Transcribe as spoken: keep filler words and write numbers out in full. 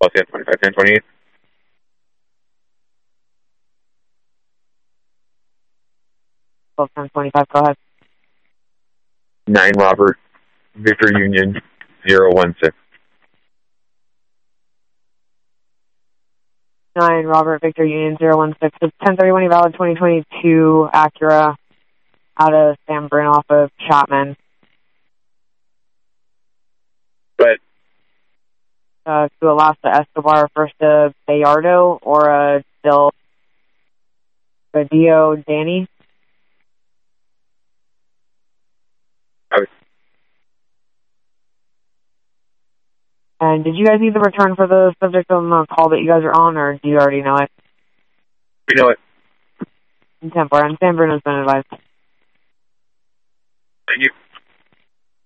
I'll say twenty-five ten twenty-eight. twelve ten twenty-five, go ahead. nine Robert, Victor Union, zero one six. nine Robert, Victor Union, zero one six. It's ten thirty-one valid twenty twenty-two Acura out of San Bruno off of Chapman. But Uh, to Alaska Escobar, first a Bayardo or a Del Dio Danny? Okay. And did you guys need the return for the subject on the call that you guys are on, or do you already know it? we know it. In Templar, and San Bruno's been advised. Thank you.